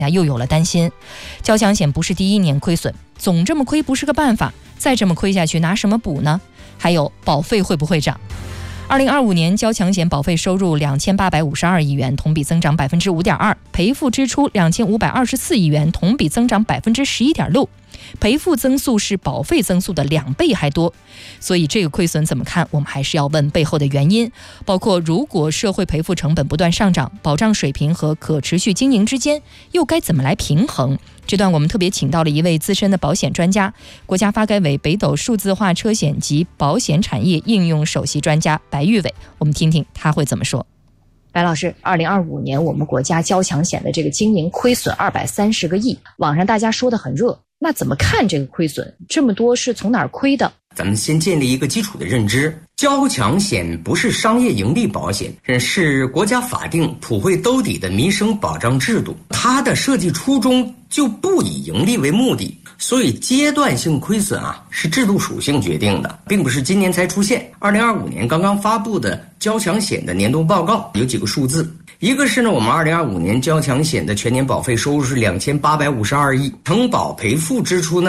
又有了担心。交强险不是第一年亏损，总这么亏不是个办法，再这么亏下去拿什么补呢？还有保费会不会涨？2025年交强险保费收入2852亿元，同比增长 5.2%， 赔付支出2524亿元，同比增长 11.6%， 赔付增速是保费增速的2倍还多。所以这个亏损怎么看，我们还是要问背后的原因，包括如果社会赔付成本不断上涨，保障水平和可持续经营之间又该怎么来平衡。这段我们特别请到了一位资深的保险专家，国家发改委北斗数字化车险及保险产业应用首席专家白玉伟，我们听听他会怎么说。 白老师，2025年我们国家交强险的这个经营亏损230个亿，网上大家说的很热，那怎么看这个亏损？这么多是从哪儿亏的？ 咱们先建立一个基础的认知，交强险不是商业盈利保险，是国家法定普惠兜底的民生保障制度，它的设计初衷就不以盈利为目的，所以阶段性亏损是制度属性决定的，并不是今年才出现。2025年刚刚发布的交强险的年度报告有几个数字，一个是我们2025年交强险的全年保费收入是2852亿，承保赔付支出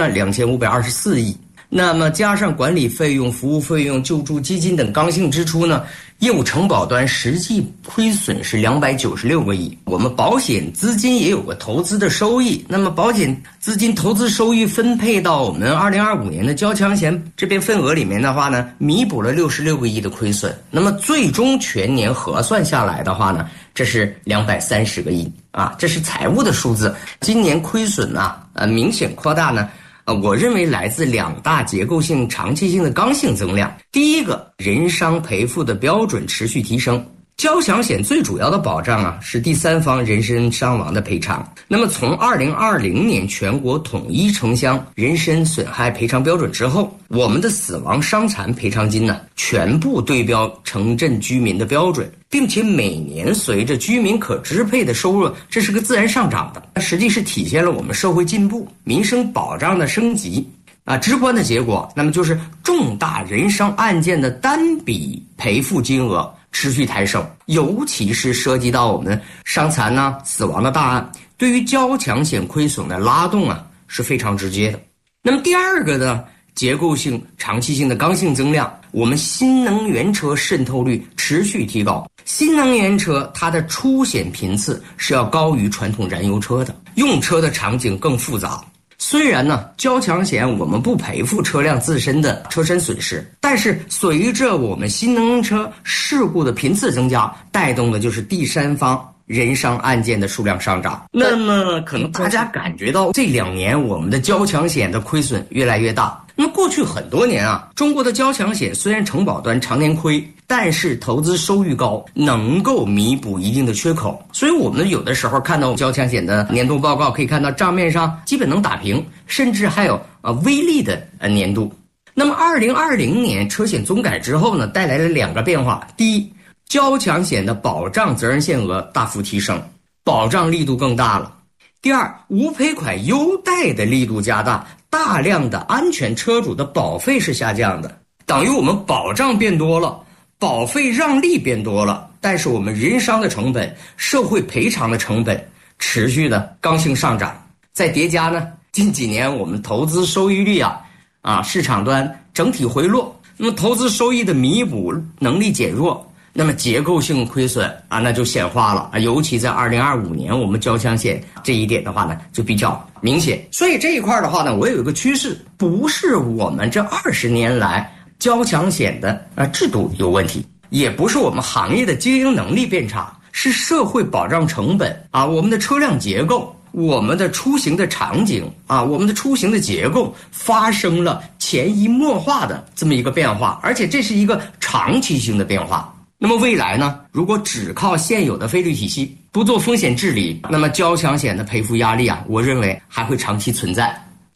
2524亿。那么加上管理费用、服务费用、救助基金等刚性支出业务承保端实际亏损是296个亿。我们保险资金也有个投资的收益，那么保险资金投资收益分配到我们2025年的交强险这边份额里面的话弥补了66个亿的亏损。那么最终全年核算下来的话这是230个亿这是财务的数字。今年亏损明显扩大我认为来自2大结构性、长期性的刚性增量。第一个，人伤赔付的标准持续提升。交强险最主要的保障是第三方人身伤亡的赔偿。那么从2020年全国统一城乡人身损害赔偿标准之后，我们的死亡伤残赔偿金全部对标城镇居民的标准，并且每年随着居民可支配的收入，这是个自然上涨的，实际是体现了我们社会进步、民生保障的升级。直观的结果，那么就是重大人伤案件的单笔赔付金额持续抬升，尤其是涉及到我们伤残死亡的大案，对于交强险亏损的拉动是非常直接的。那么第二个呢，结构性、长期性的刚性增量，我们新能源车渗透率持续提高。新能源车它的出险频次是要高于传统燃油车的，用车的场景更复杂。虽然交强险我们不赔付车辆自身的车身损失，但是随着我们新能源车事故的频次增加，带动的就是第三方人伤案件的数量上涨。那么可能大家感觉到这2年我们的交强险的亏损越来越大。那么过去很多年中国的交强险虽然承保端常年亏，但是投资收益高，能够弥补一定的缺口。所以我们有的时候看到交强险的年度报告，可以看到账面上基本能打平，甚至还有微利的年度。那么2020年车险综改之后带来了2个变化。第一，交强险的保障责任限额大幅提升，保障力度更大了。第二，无赔款优待的力度加大，大量的安全车主的保费是下降的，等于我们保障变多了，保费让利变多了，但是我们人伤的成本、社会赔偿的成本持续的刚性上涨。再叠加近几年我们投资收益率市场端整体回落，那么投资收益的弥补能力减弱，那么结构性亏损那就显化了尤其在2025年我们交强险这一点的话就比较明显。所以这一块的话我有一个趋势，不是我们这20年来交强险的制度有问题，也不是我们行业的经营能力变差，是社会保障成本我们的车辆结构、我们的出行的场景我们的出行的结构发生了潜移默化的这么一个变化，而且这是一个长期性的变化。那么未来如果只靠现有的费率体系，不做风险治理，那么交强险的赔付压力我认为还会长期存在。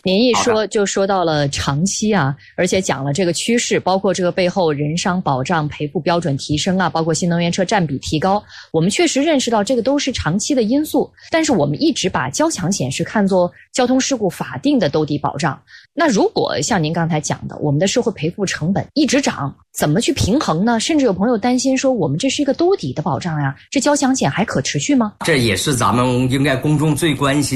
您一说就说到了长期啊，而且讲了这个趋势，包括这个背后人伤保障赔付标准提升啊，包括新能源车占比提高，我们确实认识到这个都是长期的因素。但是我们一直把交强险是看作交通事故法定的兜底保障。那如果像您刚才讲的，我们的社会赔付成本一直涨，怎么去平衡呢？甚至有朋友担心说，我们这是一个兜底的保障呀，这交强险还可持续吗？ 这也是咱们应该公众最关心